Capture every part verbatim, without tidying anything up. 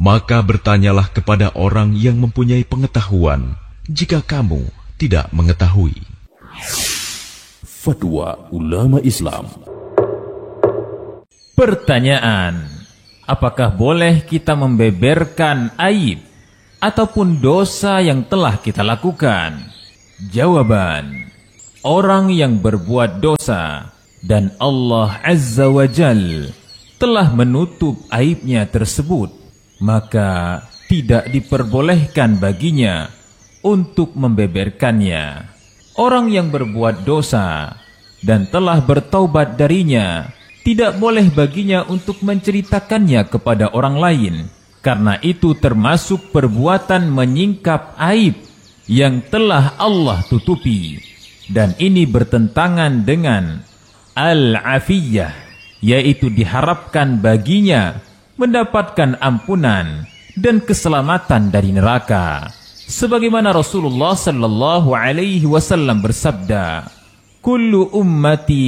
Maka bertanyalah kepada orang yang mempunyai pengetahuan, jika kamu tidak mengetahui. Fatwa Ulama Islam. Pertanyaan: apakah boleh kita membeberkan aib ataupun dosa yang telah kita lakukan? Jawaban: orang yang berbuat dosa dan Allah Azza wa Jal telah menutup aibnya tersebut, maka tidak diperbolehkan baginya untuk membeberkannya. Orang yang berbuat dosa dan telah bertaubat darinya, tidak boleh baginya untuk menceritakannya kepada orang lain, karena itu termasuk perbuatan menyingkap aib yang telah Allah tutupi. Dan ini bertentangan dengan al-afiyah, yaitu diharapkan baginya mendapatkan ampunan dan keselamatan dari neraka. Sebagaimana Rasulullah sallallahu alaihi wasallam bersabda, "Kullu ummati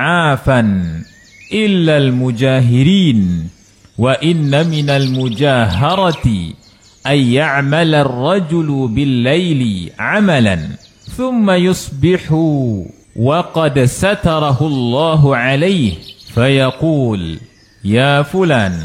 mu'afan illa al-mujahirin, wa inna minal mujaharati ay ya'mala ar-rajulu bil-laili 'amalan thumma yusbihu wa qad satarahu Allahu alayhi fayaqul ya fulan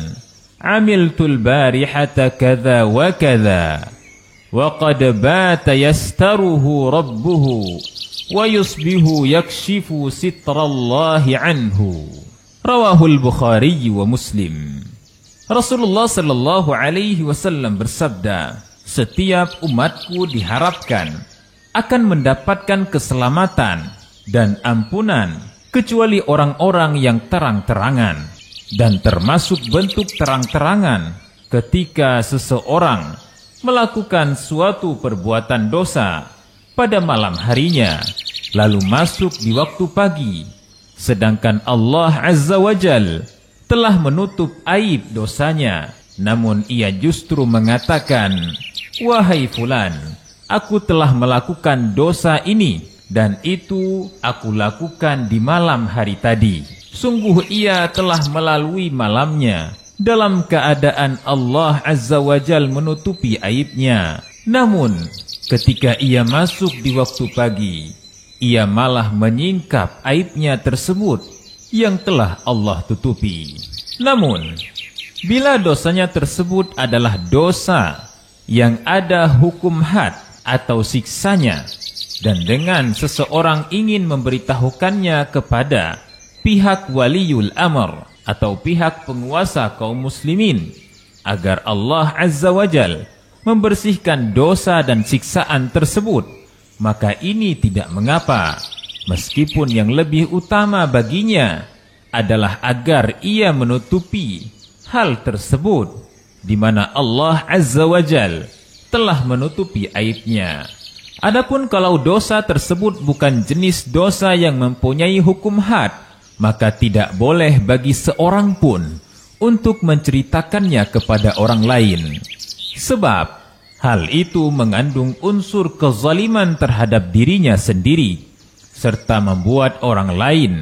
amiltu al-barihata kadha wa kadha wa qad bata yastaruhu rabbuhu wa yusbihu yakshifu sitrallahi anhu." Rawahul Bukhari wa Muslim. Rasulullah sallallahu alaihi wasallam bersabda, setiap umatku diharapkan akan mendapatkan keselamatan dan ampunan kecuali orang-orang yang terang-terangan. Dan termasuk bentuk terang-terangan ketika seseorang melakukan suatu perbuatan dosa pada malam harinya, lalu masuk di waktu pagi, sedangkan Allah Azza wa Jal telah menutup aib dosanya, namun ia justru mengatakan, "Wahai fulan, aku telah melakukan dosa ini dan itu aku lakukan di malam hari tadi." Sungguh ia telah melalui malamnya dalam keadaan Allah Azza wa Jal menutupi aibnya. Namun ketika ia masuk di waktu pagi, ia malah menyingkap aibnya tersebut yang telah Allah tutupi. Namun, bila dosanya tersebut adalah dosa yang ada hukum had atau siksanya, dan dengan seseorang ingin memberitahukannya kepada pihak waliul amr atau pihak penguasa kaum muslimin agar Allah Azza wa Jal membersihkan dosa dan siksaan tersebut, maka ini tidak mengapa, meskipun yang lebih utama baginya adalah agar ia menutupi hal tersebut di mana Allah Azza wa Jal telah menutupi aibnya. Adapun kalau dosa tersebut bukan jenis dosa yang mempunyai hukum had, maka tidak boleh bagi seorang pun untuk menceritakannya kepada orang lain. Sebab hal itu mengandung unsur kezaliman terhadap dirinya sendiri, serta membuat orang lain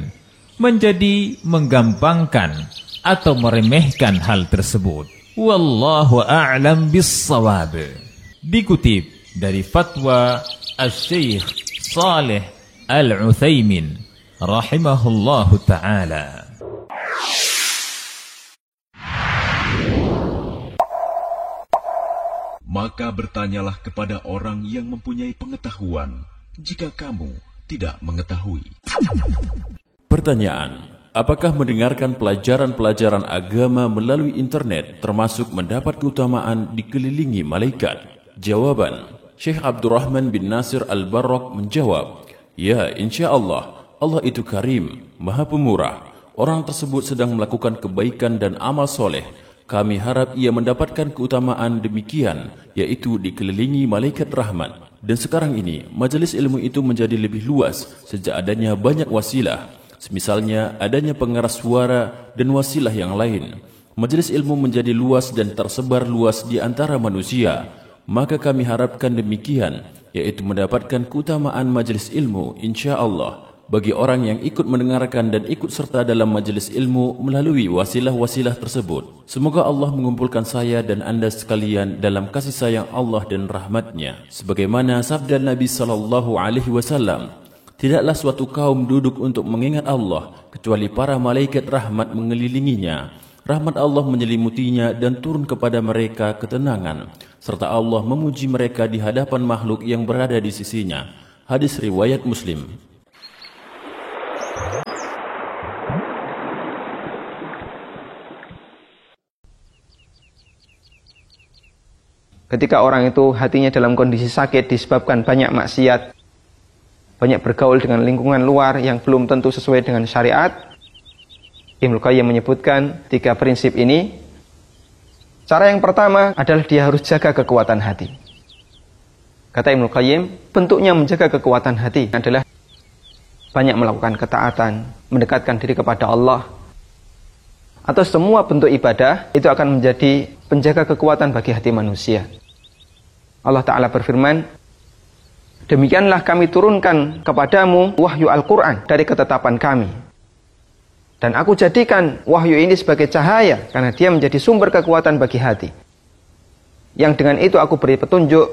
menjadi menggampangkan atau meremehkan hal tersebut. Wallahu a'lam bis-shawab. Dikutip dari fatwa Asy-Syaikh Shalih Al-Utsaimin rahimahullahu ta'ala. Maka bertanyalah kepada orang yang mempunyai pengetahuan, jika kamu tidak mengetahui. Pertanyaan: apakah mendengarkan pelajaran-pelajaran agama melalui internet termasuk mendapat keutamaan dikelilingi malaikat? Jawaban: Syekh Abdurrahman bin Nasir Al-Barrak menjawab, ya, insya Allah. Allah itu karim, maha pemurah. Orang tersebut sedang melakukan kebaikan dan amal soleh. Kami harap ia mendapatkan keutamaan demikian, yaitu dikelilingi malaikat rahmat. Dan sekarang ini, majelis ilmu itu menjadi lebih luas sejak adanya banyak wasilah. Semisalnya adanya pengeras suara dan wasilah yang lain. Majelis ilmu menjadi luas dan tersebar luas di antara manusia. Maka kami harapkan demikian, yaitu mendapatkan keutamaan majelis ilmu, insya Allah. bagi orang yang ikut mendengarkan dan ikut serta dalam majelis ilmu melalui wasilah-wasilah tersebut. Semoga Allah mengumpulkan saya dan anda sekalian dalam kasih sayang Allah dan rahmatnya. Sebagaimana sabda Nabi sallallahu alaihi wasallam, tidaklah suatu kaum duduk untuk mengingat Allah kecuali para malaikat rahmat mengelilinginya. Rahmat Allah menyelimutinya dan turun kepada mereka ketenangan, serta Allah memuji mereka di hadapan makhluk yang berada di sisinya. Hadis riwayat Muslim. Ketika orang itu hatinya dalam kondisi sakit disebabkan banyak maksiat, banyak bergaul dengan lingkungan luar yang belum tentu sesuai dengan syariat, Ibnu Qayyim menyebutkan tiga prinsip ini. Cara yang pertama adalah dia harus jaga kekuatan hati. Kata Ibnu Qayyim, bentuknya menjaga kekuatan hati adalah banyak melakukan ketaatan, mendekatkan diri kepada Allah, atau semua bentuk ibadah itu akan menjadi penjaga kekuatan bagi hati manusia. Allah Ta'ala berfirman, demikianlah kami turunkan kepadamu wahyu Al-Quran dari ketetapan kami. Dan aku jadikan wahyu ini sebagai cahaya, karena dia menjadi sumber kekuatan bagi hati. Yang dengan itu aku beri petunjuk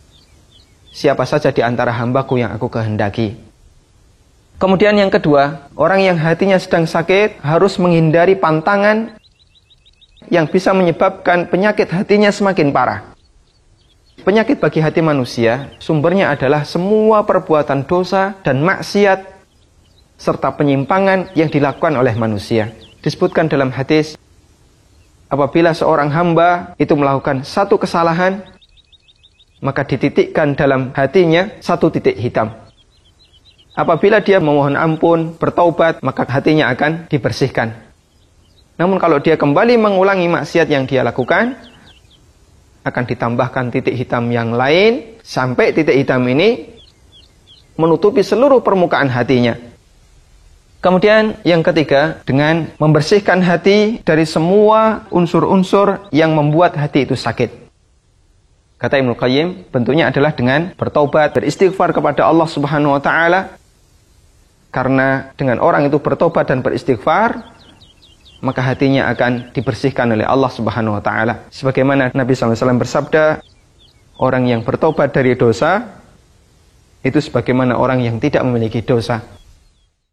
siapa saja di antara hambaku yang aku kehendaki. Kemudian yang kedua, orang yang hatinya sedang sakit harus menghindari pantangan yang bisa menyebabkan penyakit hatinya semakin parah. Penyakit bagi hati manusia sumbernya adalah semua perbuatan dosa dan maksiat serta penyimpangan yang dilakukan oleh manusia. Disebutkan dalam hadis, apabila seorang hamba itu melakukan satu kesalahan, maka dititikkan dalam hatinya satu titik hitam. Apabila dia memohon ampun, bertaubat, maka hatinya akan dibersihkan. Namun kalau dia kembali mengulangi maksiat yang dia lakukan, akan ditambahkan titik hitam yang lain, sampai titik hitam ini menutupi seluruh permukaan hatinya. Kemudian yang ketiga, dengan membersihkan hati dari semua unsur-unsur yang membuat hati itu sakit. Kata Ibnu Qayyim, bentuknya adalah dengan bertaubat, beristighfar kepada Allah Subhanahu wa taala. Karena dengan orang itu bertobat dan beristighfar, maka hatinya akan dibersihkan oleh Allah Subhanahu wa taala. Sebagaimana Nabi sallallahu alaihi wasallam bersabda, orang yang bertobat dari dosa itu sebagaimana orang yang tidak memiliki dosa.